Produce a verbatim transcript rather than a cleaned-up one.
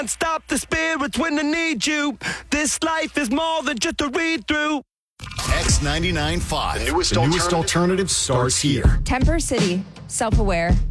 Stop the spirits when they need you. This life is more than just a read-through. X ninety-nine point five. The newest, the newest alternative? alternative starts here. Temper City. Self-aware.